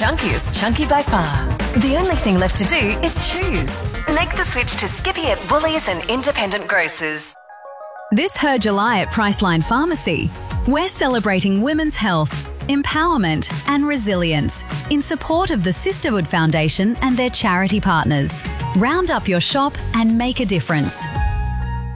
chunkiest chunky by far. The only thing left to do is choose. Make the switch to Skippy at Woolies and independent grocers. This Her July at Priceline Pharmacy, we're celebrating women's health, empowerment and resilience in support of the Sisterhood Foundation and their charity partners. Round up your shop and make a difference.